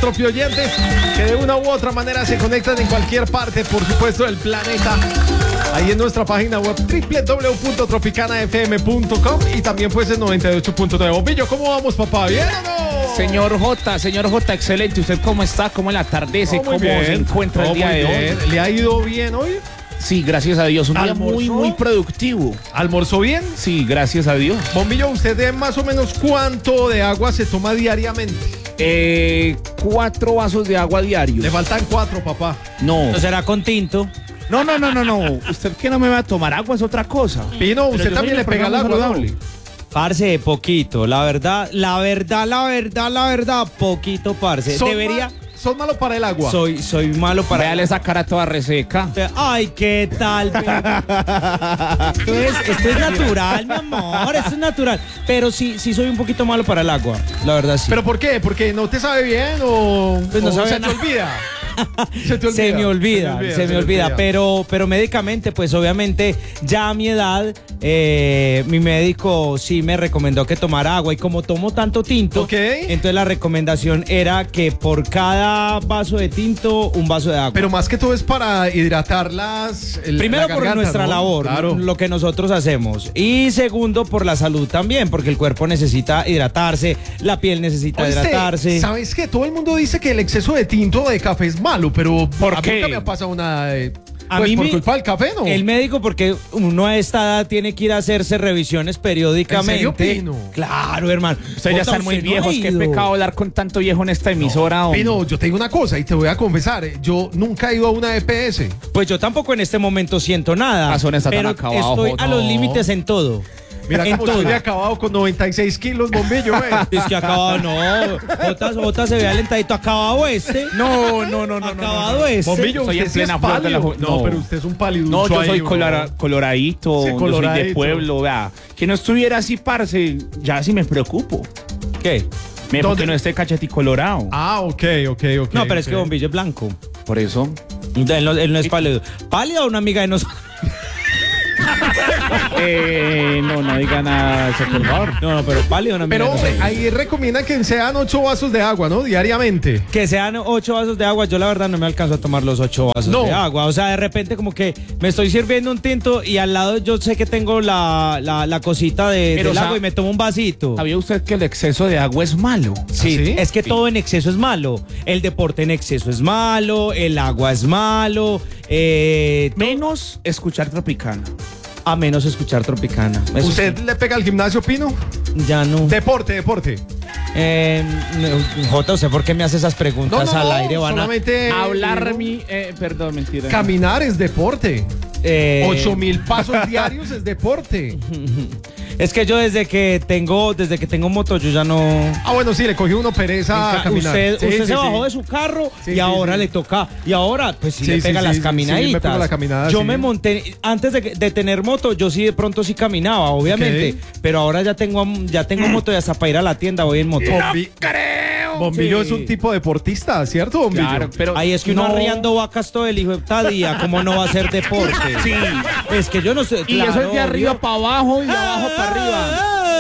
tropioyentes que de una u otra manera se conectan en cualquier parte, por supuesto, del planeta. Ahí en nuestra página web www.tropicanafm.com y también pues en 98.9. Bombillo, ¿cómo vamos, papá? ¿Bien o no? Señor J, excelente. ¿Usted cómo está? ¿Cómo le atardece? ¿Cómo se encuentra el día de hoy? ¿Le ha ido bien hoy? Sí, gracias a Dios. Un día muy productivo. ¿Almorzó bien? Sí, gracias a Dios. Bombillo, ¿usted más o menos cuánto de agua se toma diariamente? 4 vasos de agua diarios. Le faltan 4, papá. No. ¿No será con tinto? No. Usted que no me va a tomar agua es otra cosa. Pino, usted también le pega el agua, ¿no? Parce, poquito. La verdad, poquito, parce. ¿Son malos para el agua? Soy malo para... Véale esa cara toda reseca. Ay, ¿qué tal? Esto es natural, mi amor, esto es natural. Pero sí soy un poquito malo para el agua, la verdad sí. ¿Pero por qué? ¿Porque no te sabe bien o, pues no o sabe se te nada. olvida? Se me olvida, pero médicamente, pues obviamente ya a mi edad, mi médico sí me recomendó que tomara agua y como tomo tanto tinto, entonces la recomendación era que por cada vaso de tinto, un vaso de agua. Pero más que todo es para hidratar primero la por garganta, nuestra labor, claro, lo que nosotros hacemos, y segundo por la salud también, porque el cuerpo necesita hidratarse, la piel necesita hidratarse. ¿Sabes qué? Todo el mundo dice que el exceso de tinto o de café es malo, pero ¿por a mí qué? nunca me ha pasado nada A pues mí por culpa del café, ¿no? El médico, porque uno a esta edad tiene que ir a hacerse revisiones periódicamente. ¿En serio, Pino? Claro, hermano. Ustedes ya están muy viejos. Qué pecado hablar con tanto viejo en esta emisora. Pino, yo te digo una cosa y te voy a confesar. Yo nunca he ido a una EPS. Pues yo tampoco en este momento siento nada. Razón está pero tan acabado, estoy a los límites en todo. Mira cómo estoy de acabado con 96 kilos, Bombillo, Es que acabado no. Jota se ve alentadito. Acabado este. No. Acabado este. Bombillo, soy usted en sí plena es flor de la pálido. No, pero usted es un pálido. No, yo soy coloradito, Sí, yo soy coloradito. de pueblo, vea. Que no estuviera así, parce, ya sí me preocupo. ¿Qué? Porque no esté cacheti colorado. Ah, ok. No, pero es que Bombillo es blanco. Por eso. Él no es pálido. ¿Pálido o una amiga de nosotros? No diga nada, por favor. No, pero pálido una amiga Pero de nosotros. ahí recomiendan que sean 8 vasos de agua, ¿no? Diariamente. Que sean 8 vasos de agua, yo la verdad no me alcanzo a tomar los 8 vasos de agua. O sea, de repente como que me estoy sirviendo un tinto y al lado yo sé que tengo la cosita del agua y me tomo un vasito. ¿Sabía usted que el exceso de agua es malo? Sí, ¿Ah, sí? es que todo en exceso es malo. El deporte en exceso es malo, el agua es malo. Menos escuchar Tropicana. A menos escuchar Tropicana. Eso ¿Usted le pega al gimnasio, Pino? sí. Ya no. Deporte. Jota, ¿usted por qué me hace esas preguntas al aire? Van a solamente Hablar perdón, mentira. caminar es deporte. 8,000 pasos diarios es deporte. Es que yo desde que tengo moto, yo ya no. Ah, bueno, sí, le cogió uno pereza a caminar. Usted se bajó de su carro y ahora le toca. Y ahora, pues sí, le pega las caminaditas. me pego la caminada, yo sí. me monté, antes de tener moto, yo sí de pronto sí caminaba, obviamente. Pero ahora ya tengo moto y hasta para ir a la tienda voy en moto. Bombillo Sí. es un tipo deportista, ¿cierto, Bombillo? Claro, pero Ahí es que uno no. arriando vacas todo el hijo de puta día, ¿cómo no va a ser deporte? Sí. Es que yo no sé. Y eso es de arriba para abajo y de abajo para arriba.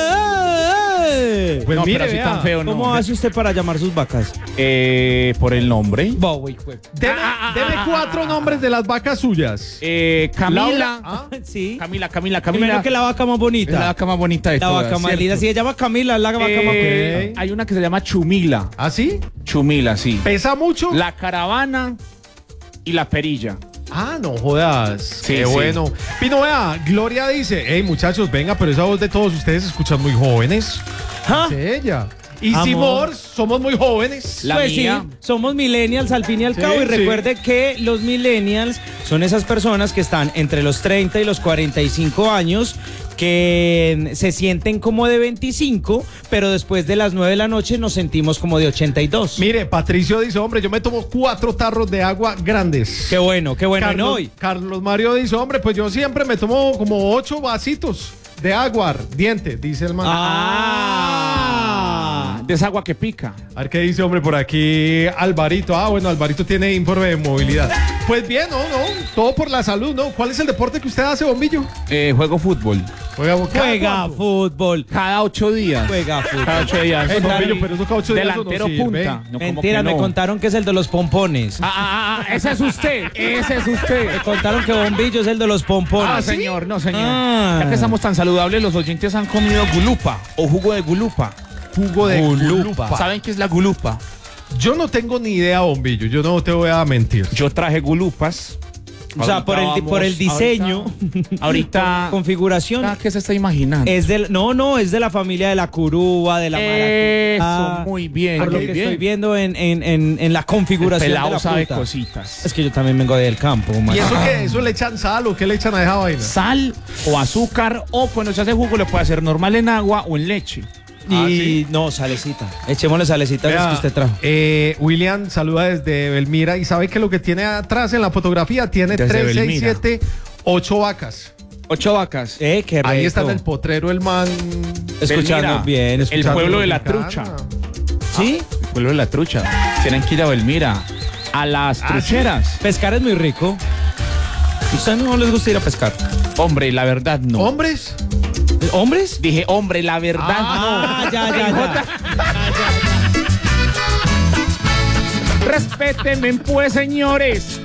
Pues No, mire, pero así vea, tan feo, no. ¿Cómo hace usted para llamar sus vacas? Por el nombre. Bowie, güey. Deme 4 nombres de las vacas suyas. Camila. Laura, ¿ah? Sí. Camila. Primero que la vaca más bonita. Es la vaca más bonita de La todas, vaca más ¿cierto? linda. Si se llama Camila, es la vaca más bonita. Hay una que se llama Chumila. ¿Ah, sí? Chumila, sí. ¿Pesa mucho? La caravana y la perilla. Ah, no jodas. Sí, Qué sí. bueno. Pino, vea, Gloria dice, hey, muchachos, venga, pero esa voz de todos ustedes se escuchan muy jóvenes. ¿Ah? Dice ella. Y Amor. Simor, somos muy jóvenes. La Pues mía. sí, somos millennials al fin y al Sí, cabo. Y sí. recuerde que los millennials son esas personas que están entre los 30 y los 45 años, que se sienten como de 25, pero después de las 9 de la noche nos sentimos como de 82. Mire, Patricio dice, hombre, yo me tomo 4 tarros de agua grandes. Qué bueno, en Carlos, hoy. Carlos Mario dice, hombre, pues yo siempre me tomo como 8 vasitos de agua ardiente, dice el man. Ah, de esa agua que pica. A ver qué dice, hombre, por aquí Alvarito. Bueno, Alvarito tiene informe de movilidad. Pues bien, no, todo por la salud, ¿no? ¿Cuál es el deporte que usted hace, Bombillo? Juego fútbol. Juega fútbol. Cada 8 días. Juega fútbol. Cada 8 días. Bombillo, pero eso cada 8 días delantero no punta. No, mentira, me contaron que es el de los pompones. Ese es usted. Me contaron que Bombillo es el de los pompones. ¿sí? Señor, no, señor. Ya que estamos tan saludables, los oyentes han comido gulupa o jugo de gulupa. Jugo de gulupa. ¿Saben qué es la gulupa? Yo no tengo ni idea, Bombillo. Yo no te voy a mentir. Yo traje gulupas. O sea, por el diseño. Ahorita. Configuración. ¿Qué se está imaginando? Es de la familia de la curúa, de la maracuyá. Eso, muy bien. Por lo que estoy viendo en la configuración el pelado de la sabe fruta. Cositas. Es que yo también vengo del campo. ¿Y eso qué? ¿Eso le echan sal o qué le echan a esa vaina? Sal o azúcar, o cuando se hace jugo le puede hacer normal en agua o en leche. ¿Sí? No, salecita. Echémosle salecita. Vea, que usted trajo. William saluda desde Belmira y sabe que lo que tiene atrás en la fotografía tiene desde 3, Belmira. 6, 7, 8 vacas. 8 vacas. Qué reto. Ahí está en el potrero el man. Escuchando bien. El pueblo de la trucha. ¿Sí? El pueblo de la trucha. Tienen que ir a Belmira. A las trucheras. ¿Sí? Pescar es muy rico. ¿A ustedes no les gusta ir a pescar? Hombre, la verdad no. ¿Hombres? ¿Hombres? Dije, hombre, la verdad no. Ya. Respétenme, pues, señores.